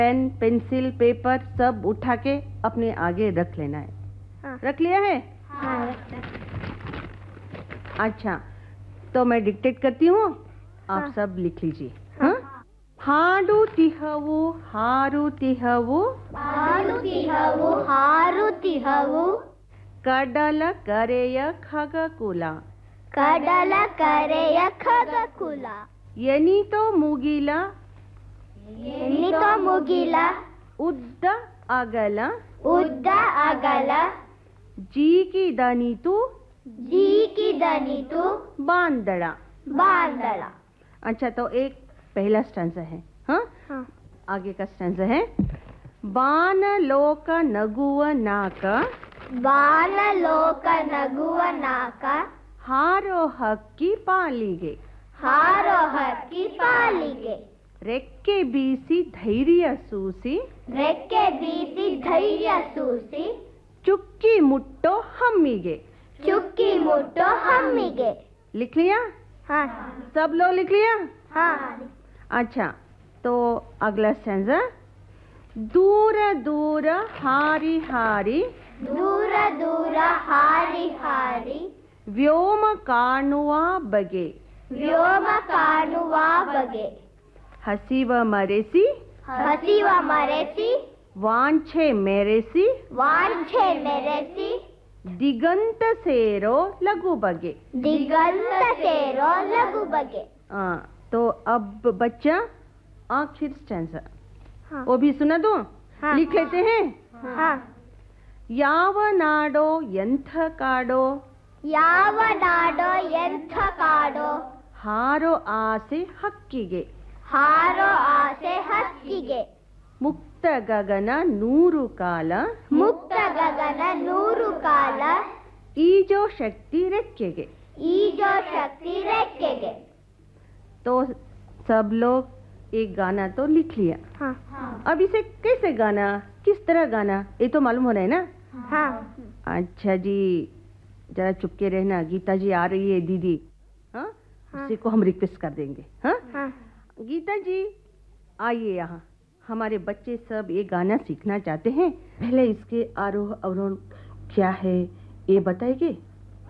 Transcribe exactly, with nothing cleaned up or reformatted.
Pen, pencil, paper सब उठा के अपने आगे रख लेना है। हाँ। रख लिया है? हाँ। अच्छा, तो मैं डिक्टेट करती हूँ, आप हाँ। सब लिख लीजिए। हाँ? ಹಾಡುತ್ತಿಹವು ಹಾರುತ್ತಿಹವು ಹಾರುತ್ತಿಹವು ಹಾರುತ್ತಿಹವು ಕಡಲ ಕರೆಯ ಖಗಕುಲ ಕಡಲ ಕರೆಯ ಖಗಕುಲ ಎನಿತೋ ಮುಗಿಲ ಎನಿತೋ ಮುಗಿಲ ಉದ್ದ ಅಗಲ ಉದ್ದ ಅಗಲ ಜೀಕಿದನಿತು ಜೀಕಿದನಿತು बांदड़ा बांदड़ा। अच्छा, तो एक पहला स्टैंजा है। हाँ? हाँ। आगे का स्टैंजा है बान लोक नगुव नाक ಬಾನ ಲೋಕ ನಗುವ ನಾಕ ಹಾರೋ ಹಕ್ಕಿ ಪಾಲಿಗೆ ಹಾರೋ ಹಕ್ಕಿ ಪಾಲಿಗೆ ರೆಕ್ಕೆ ಬೀಸಿ ಧೈರ್ಯ ಸೂಸಿ ರೆಕ್ಕೆ ಬೀಸಿ ಧೈರ್ಯ ಸೂಸಿ ಚುಕ್ಕಿ ಮುಟ್ಟೋ ಹಮ್ಮಿಗೆ ಚುಕ್ಕಿ ಮುಟ್ಟೋ ಹಮ್ಮಿಗೆ। लिख लिया? हाँ। सब लोग लिख लिया? हाँ। अच्छा, तो अगला स्टैंजा दूर दूर हारी हारी ದೂರ ದೂರ ಹಾರಿ ಹಾರಿ ವ್ಯೋಮ ಕಾಣುವ ಬಗೆ ವ್ಯೋಮ ಕಾಣುವ ಬಗೆ ಹಸಿವ ಮರೆಸಿ ಹಸಿವ ಮರೆಸಿ ವಾಂಛೆ ಮೆರೆಸಿ ವಾಂಛೆ ಮೆರೆಸಿ ದಿಗಂತ ಸೇರೋ ಲಘು ಬಗೆ ದಿಗಂತ ಸೇರೋ ಲಘು ಬಗೆ। हाँ, तो अब बच्चा आखिर स्टैंजा हाँ। वो भी सुना दो। हाँ। लिख लेते हैं। हाँ। ಯಾವ ನಾಡೋ ಎಂಥ ಕಾಡೋ ಯಾವ ನಾಡೋ ಎಂಥ ಕಾಡೋ ಹಾರೋ ಆಸೆ ಹಕ್ಕಿಗೆ ಹಾರೋ ಆಸೆ ಹಕ್ಕಿಗೆ ಮುಕ್ತ ಗಗನ ನೂರು ಕಾಲ ಮುಕ್ತ ಗಗನ ನೂರು ಕಾಲ ಈಜೋ ಶಕ್ತಿ ರೆಕ್ಕೆಗೆ ಈಜೋ ಶಕ್ತಿ ರೆಕ್ಕೆಗೆ। तो सब लोग एक गाना तो लिख लिया। हाँ। अब इसे कैसे गाना, किस तरह गाना, ये तो मालूम हो रहा है ना? हाँ। अच्छा जी, जरा चुपके रहना, गीता जी आ रही है दीदी। हाँ? हाँ। उसी को हम रिक्वेस्ट कर देंगे। हाँ? हाँ। गीता जी आइए यहाँ, हमारे बच्चे सब ये गाना सीखना चाहते हैं। पहले इसके आरोह अवरोह क्या है ये बताएंगे?